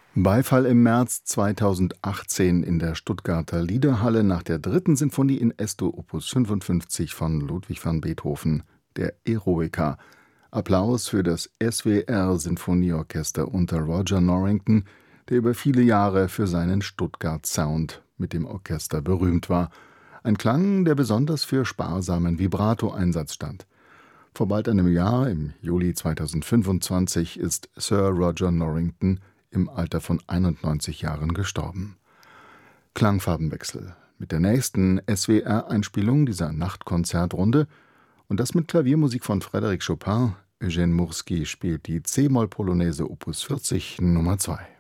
Beifall im März 2018 in der Stuttgarter Liederhalle nach der 3. Sinfonie in Es-Dur Opus 55 von Ludwig van Beethoven, der Eroica. Applaus für das SWR-Sinfonieorchester unter Roger Norrington, der über viele Jahre für seinen Stuttgart-Sound mit dem Orchester berühmt war. Ein Klang, der besonders für sparsamen Vibrato-Einsatz stand. Vor bald einem Jahr, im Juli 2025, ist Sir Roger Norrington im Alter von 91 Jahren gestorben. Klangfarbenwechsel mit der nächsten SWR-Einspielung dieser Nachtkonzertrunde und das mit Klaviermusik von Frédéric Chopin. Eugène Murski spielt die C-Moll-Polonaise Opus 40 Nummer 2.